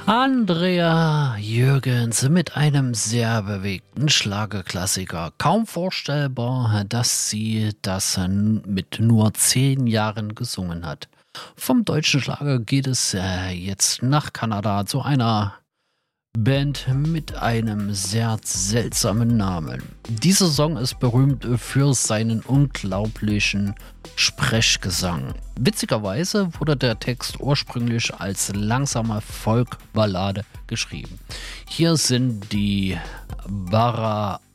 Andrea Jürgens mit einem sehr bewegten Schlagerklassiker. Kaum vorstellbar, dass sie das mit nur 10 Jahren gesungen hat. Vom deutschen Schlager geht es jetzt nach Kanada zu einer Band mit einem sehr seltsamen Namen. Dieser Song ist berühmt für seinen unglaublichen Sprechgesang. Witzigerweise wurde der Text ursprünglich als langsame Folkballade geschrieben. Hier sind die Bara